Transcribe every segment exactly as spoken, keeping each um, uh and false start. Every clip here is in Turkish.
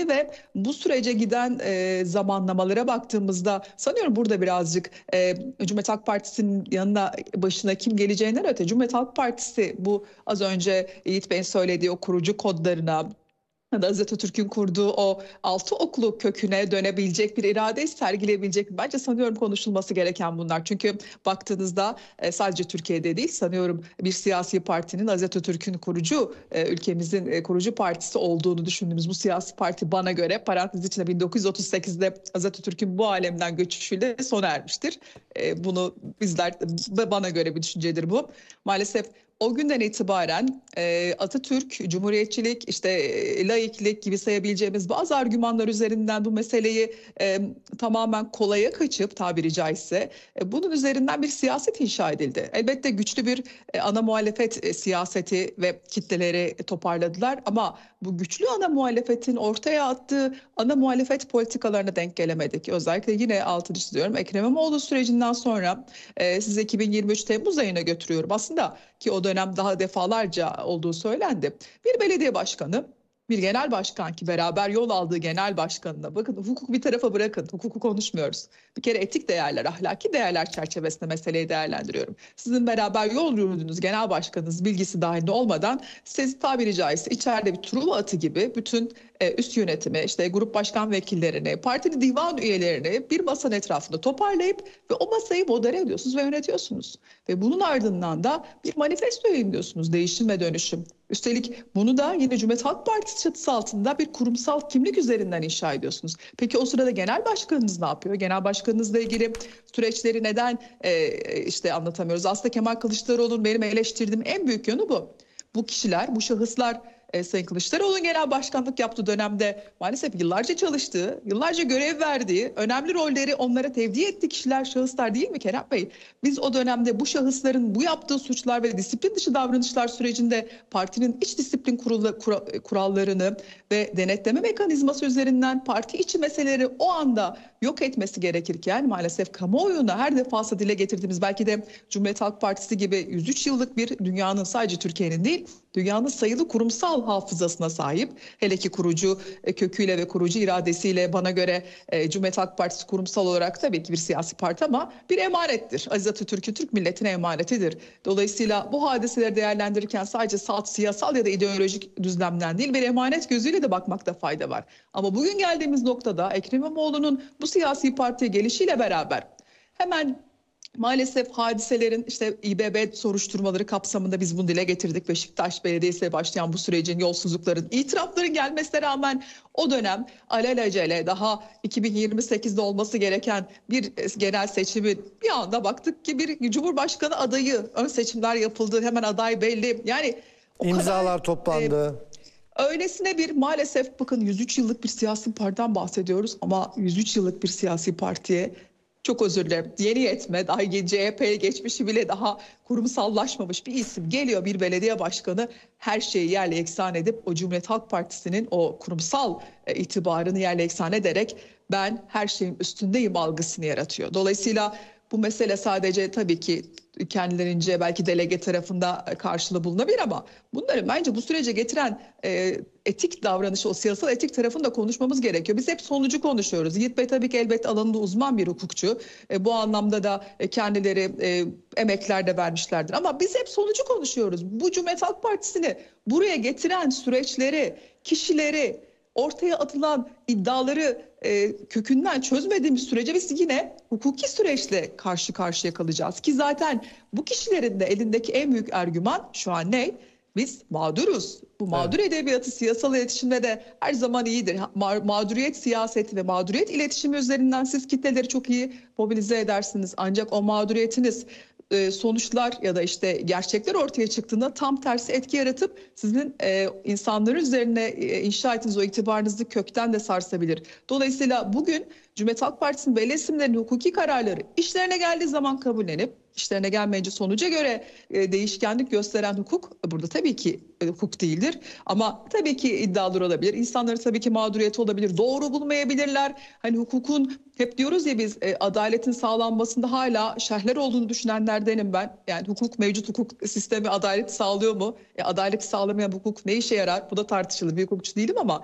Partisi ve bu sürece giden e, zamanlamalara baktığımızda sanıyorum burada birazcık e, Cumhuriyet Halk Partisi'nin yanına başına kim geleceğinden öte Cumhuriyet Halk Partisi bu az önce Yiğit Bey'in söylediği o kurucu kodlarına ya da Atatürk'ün kurduğu o altı oklu köküne dönebilecek bir irade sergileyebilecek bence sanıyorum konuşulması gereken bunlar. Çünkü baktığınızda e, sadece Türkiye'de değil sanıyorum bir siyasi partinin Atatürk'ün kurucu e, ülkemizin e, kurucu partisi olduğunu düşündüğümüz bu siyasi parti bana göre parantez içinde bin dokuz yüz otuz sekizde Atatürk'ün bu alemden göçüşüyle sona ermiştir. E, bunu bizler bana göre bir düşüncedir bu. Maalesef o günden itibaren e, Atatürk, Cumhuriyetçilik, işte e, laiklik gibi sayabileceğimiz bazı argümanlar üzerinden bu meseleyi e, tamamen kolaya kaçıp tabiri caizse e, bunun üzerinden bir siyaset inşa edildi. Elbette güçlü bir e, ana muhalefet e, siyaseti ve kitleleri toparladılar ama bu güçlü ana muhalefetin ortaya attığı ana muhalefet politikalarına denk gelemedik. Özellikle yine altını çiziyorum Ekrem İmamoğlu sürecinden sonra e, size iki bin yirmi üç Temmuz ayına götürüyorum. Aslında ki o dönem daha defalarca olduğu söylendi. Bir belediye başkanı, bir genel başkan ki beraber yol aldığı genel başkanına bakın hukuk bir tarafa bırakın, hukuku konuşmuyoruz. Bir kere etik değerler, ahlaki değerler çerçevesinde meseleyi değerlendiriyorum. Sizin beraber yol yürüdüğünüz genel başkanınız bilgisi dahilinde olmadan siz tabiri caizse içeride bir Truva atı gibi bütün e, üst yönetimi, işte grup başkan vekillerini, partinin divan üyelerini bir masanın etrafında toparlayıp ve o masayı modere ediyorsunuz ve yönetiyorsunuz. Ve bunun ardından da bir manifesto yayınlıyorsunuz, değişim ve dönüşüm. Üstelik bunu da yine Cumhuriyet Halk Partisi çatısı altında bir kurumsal kimlik üzerinden inşa ediyorsunuz. Peki o sırada genel başkanınız ne yapıyor? Genel başkanınızla ilgili süreçleri neden e, işte anlatamıyoruz? Aslında Kemal Kılıçdaroğlu'nun benim eleştirdiğim en büyük yönü bu. Bu kişiler, bu şahıslar e, Sayın Kılıçdaroğlu'nun genel başkanlık yaptığı dönemde maalesef yıllarca çalıştığı, yıllarca görev verdiği, önemli rolleri onlara tevdi ettiği kişiler, şahıslar değil mi Kerem Bey? Biz o dönemde bu şahısların bu yaptığı suçlar ve disiplin dışı davranışlar sürecinde partinin iç disiplin kurulu, kura, kurallarını ve denetleme mekanizması üzerinden parti içi meseleleri o anda yok etmesi gerekirken maalesef kamuoyuna her defasında dile getirdiğimiz belki de Cumhuriyet Halk Partisi gibi yüz üç yıllık bir dünyanın sadece Türkiye'nin değil dünyanın sayılı kurumsal hafızasına sahip hele ki kurucu e, köküyle ve kurucu iradesiyle bana göre e, Cumhuriyet Halk Partisi kurumsal olarak tabii ki bir siyasi parti ama bir emanettir. Aziz Atatürk'ün Türk milletine emanetidir. Dolayısıyla bu hadiseleri değerlendirirken sadece salt siyasal ya da ideolojik düzlemden değil bir emanet gözüyle de bakmakta fayda var. Ama bugün geldiğimiz noktada Ekrem İmamoğlu'nun bu siyasi partiye gelişiyle beraber hemen maalesef hadiselerin işte İBB soruşturmaları kapsamında biz bunu dile getirdik. Beşiktaş Belediyesi'yle başlayan bu sürecin yolsuzlukların, itirafların gelmesine rağmen o dönem alelacele daha iki bin yirmi sekizde olması gereken bir genel seçimi bir anda baktık ki bir Cumhurbaşkanı adayı ön seçimler yapıldı. Hemen aday belli. Yani o İmzalar kadar, toplandı. E, öylesine bir maalesef bakın yüz üç yıllık bir siyasi partiden bahsediyoruz ama yüz üç yıllık bir siyasi partiye çok özür dilerim. Yeni yetme, daha C H P'ye geçmişi bile daha kurumsallaşmamış bir isim geliyor bir belediye başkanı her şeyi yerle eksan edip o Cumhuriyet Halk Partisi'nin o kurumsal e, itibarını yerle eksan ederek ben her şeyin üstündeyim algısını yaratıyor. Dolayısıyla bu mesele sadece tabii ki kendilerince belki delege tarafında karşılığı bulunabilir ama bunları bence bu sürece getiren e, etik davranışı, o siyasal etik tarafını da konuşmamız gerekiyor. Biz hep sonucu konuşuyoruz. Yiğit Bey tabii ki elbette alanında uzman bir hukukçu. E, bu anlamda da e, kendileri e, emekler de vermişlerdir. Ama biz hep sonucu konuşuyoruz. Bu Cumhuriyet Halk Partisi'ni buraya getiren süreçleri, kişileri, ortaya atılan iddiaları e, kökünden çözmediğimiz sürece biz yine hukuki süreçle karşı karşıya kalacağız. Ki zaten bu kişilerin de elindeki en büyük argüman şu an ne? Biz mağduruz. Bu mağdur evet. edebiyatı siyasal iletişimde de her zaman iyidir. Ma mağduriyet siyaseti ve mağduriyet iletişimi üzerinden siz kitleleri çok iyi mobilize edersiniz. Ancak o mağduriyetiniz e, sonuçlar ya da işte gerçekler ortaya çıktığında tam tersi etki yaratıp sizin e, insanların üzerine e, inşa ettiğiniz o itibarınızı kökten de sarsabilir. Dolayısıyla bugün Cumhuriyet Halk Partisi'nin belli isimlerin hukuki kararları işlerine geldiği zaman kabullenip işlerine gelmeyince sonuca göre e, değişkenlik gösteren hukuk burada tabii ki e, hukuk değildir. Ama tabii ki iddialar olabilir. İnsanların tabii ki mağduriyeti olabilir. Doğru bulmayabilirler. Hani hukukun hep diyoruz ya biz e, adaletin sağlanmasında hala şerhler olduğunu düşünenlerdenim ben. Yani hukuk mevcut hukuk sistemi adalet sağlıyor mu? E, adalet sağlamayan hukuk ne işe yarar? Bu da tartışılır. Bir hukukçu değilim ama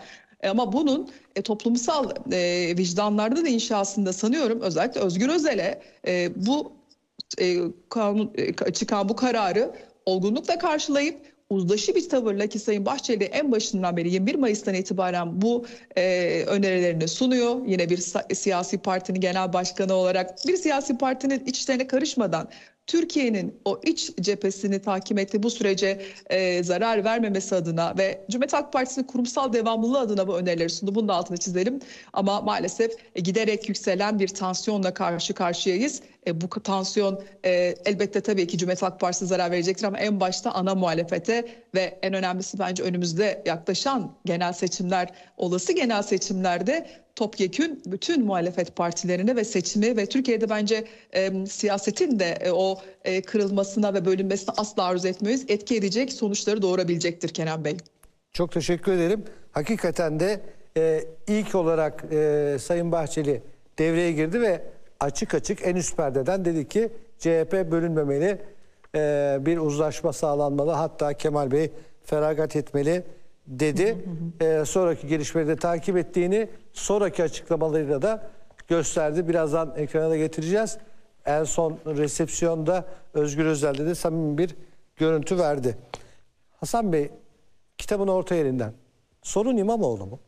E, ama bunun e, toplumsal e, vicdanlarda da inşasında sanıyorum özellikle Özgür Özel'e e, bu e, kanun, e, çıkan bu kararı olgunlukla karşılayıp uzlaşı bir tavırla, ki Sayın Bahçeli en başından beri yirmi bir Mayıs'tan itibaren bu e, önerilerini sunuyor. Yine bir siyasi partinin genel başkanı olarak bir siyasi partinin iç işlerine karışmadan Türkiye'nin o iç cephesini takip etti, bu sürece e, zarar vermemesi adına ve Cumhuriyet Halk Partisi'nin kurumsal devamlılığı adına bu önerileri sundu. Bunun da altını çizelim. Ama maalesef e, giderek yükselen bir tansiyonla karşı karşıyayız. E, bu tansiyon e, elbette tabii ki Cumhuriyet Halk Partisi'ne zarar verecektir ama en başta ana muhalefete ve en önemlisi bence önümüzde yaklaşan genel seçimler, olası genel seçimlerde topyekün bütün muhalefet partilerine ve seçimi ve Türkiye'de bence e, siyasetin de e, o e, kırılmasına ve bölünmesine asla arzu etmiyoruz. Etki edecek sonuçları doğurabilecektir Kenan Bey. Çok teşekkür ederim. Hakikaten de e, ilk olarak e, Sayın Bahçeli devreye girdi ve açık açık en üst perdeden dedi ki C H P bölünmemeli, e, bir uzlaşma sağlanmalı, hatta Kemal Bey feragat etmeli dedi. Hı hı hı. E, sonraki gelişmeleri de takip ettiğini sonraki açıklamalarıyla da gösterdi. Birazdan ekrana da getireceğiz. En son resepsiyonda Özgür Özel'de de samimi bir görüntü verdi. Hasan Bey, kitabın orta yerinden. Sorun İmamoğlu mu?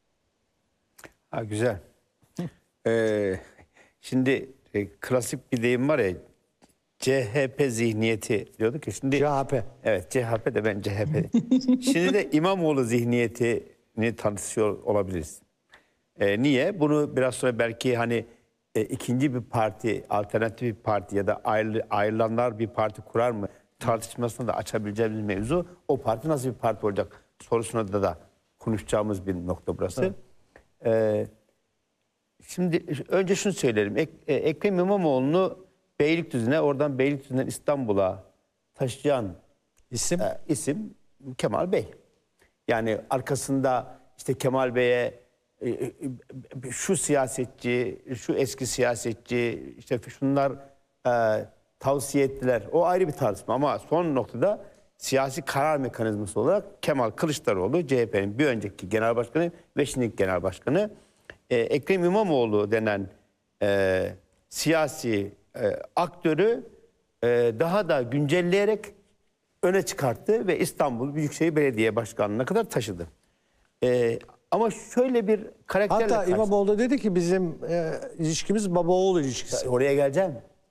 Ha, güzel. ee, şimdi e, klasik bir deyim var ya, C H P zihniyeti diyorduk ya. Şimdi C H P. Evet, C H P de ben C H P. Şimdi de İmamoğlu zihniyetini tanışıyor olabiliriz. Ee, niye? Bunu biraz sonra belki hani e, ikinci bir parti, alternatif bir parti ya da ayrı, ayrılanlar bir parti kurar mı tartışmasını da açabileceğimiz mevzu. O parti nasıl bir parti olacak sorusuna da da konuşacağımız bir nokta burası. Evet. Ee, şimdi önce şunu söylerim. Ek, e, Ekrem İmamoğlu'nu Beylikdüzü'ne, oradan Beylikdüzü'nden İstanbul'a taşıyan isim e, isim Kemal Bey. Yani arkasında işte Kemal Bey'e e, e, şu siyasetçi, şu eski siyasetçi, işte şunlar e, tavsiye ettiler. O ayrı bir tartışma ama son noktada siyasi karar mekanizması olarak Kemal Kılıçdaroğlu, C H P'nin bir önceki genel başkanı ve şimdiki genel başkanı, e, Ekrem İmamoğlu denen e, siyasi e, aktörü e, daha da güncelleyerek öne çıkarttı ve İstanbul Büyükşehir Belediye Başkanlığı'na kadar taşıdı. E, ama şöyle bir karakterle... Hatta karşı... İmamoğlu dedi ki bizim e, ilişkimiz baba oğul ilişkisi. Oraya geleceğim.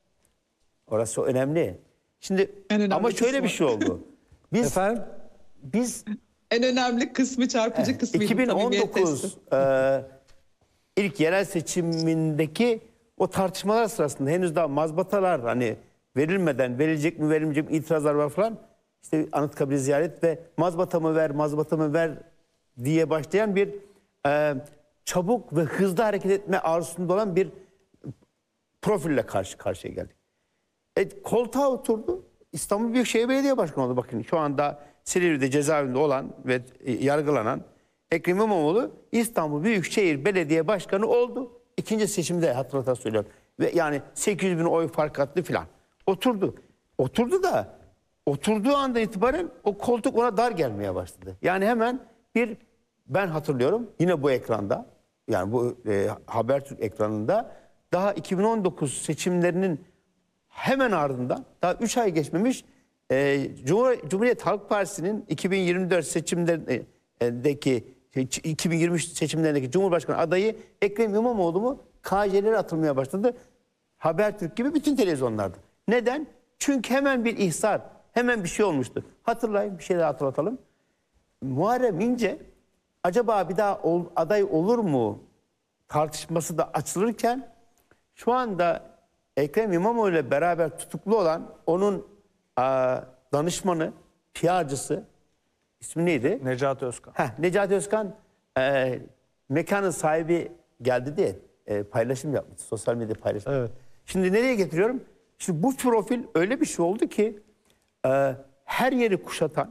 Orası önemli. Şimdi önemli ama şöyle kısmı. bir şey oldu. Biz Efendim? Biz en önemli kısmı, çarpıcı eh, kısmı iki bin on dokuz e, ilk yerel seçimindeki o tartışmalar sırasında henüz daha mazbatalar hani verilmeden verilecek mi verilmeyecek mi itirazlar var falan. İşte Anıtkabir'i ziyaret ve mazbatamı ver, mazbatamı ver diye başlayan bir e, çabuk ve hızlı hareket etme arzusunda olan bir profille karşı karşıya geldik. E, koltuğa oturdu. İstanbul Büyükşehir Belediye Başkanı oldu. Bakın şu anda Silivri'de cezaevinde olan ve e, yargılanan Ekrem İmamoğlu İstanbul Büyükşehir Belediye Başkanı oldu. İkinci seçimde hatırlata söylüyorum. Ve yani sekiz yüz bin oy fark attı filan. Oturdu. Oturdu da oturduğu anda itibaren o koltuk ona dar gelmeye başladı. Yani hemen bir, ben hatırlıyorum yine bu ekranda, yani bu e, Habertürk ekranında daha iki bin on dokuz seçimlerinin hemen ardından daha üç ay geçmemiş e, Cumhur, Cumhuriyet Halk Partisi'nin iki bin yirmi dört seçimlerindeki iki bin yirmi üç seçimlerindeki Cumhurbaşkanı adayı Ekrem İmamoğlu mu K J'lere atılmaya başladı. Habertürk gibi bütün televizyonlarda. Neden? Çünkü hemen bir ihsar, hemen bir şey olmuştu. Hatırlayın, bir şey daha hatırlatalım. Muharrem İnce acaba bir daha ol, aday olur mu tartışması da açılırken şu anda Ekrem İmamoğlu ile beraber tutuklu olan onun a, danışmanı, P R'cısı, ismi neydi? Necati Özkan. Heh, Necati Özkan e, mekanın sahibi geldi diye e, paylaşım yapmıştı. Sosyal medya paylaşım. Evet. Şimdi nereye getiriyorum? Şimdi bu profil öyle bir şey oldu ki e, her yeri kuşatan,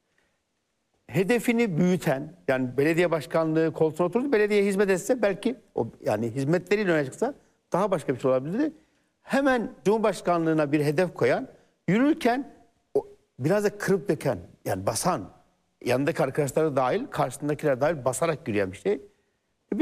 hedefini büyüten, yani belediye başkanlığı koltuğuna oturdu, belediye hizmet etse belki o yani hizmetleriyle öne çıksa daha başka bir şey olabilirdi. Hemen Cumhurbaşkanlığına bir hedef koyan, yürürken o, biraz da kırıp döken, yani basan, yanındaki arkadaşları dahil, karşısındakiler dahil basarak yürüyen bir şey.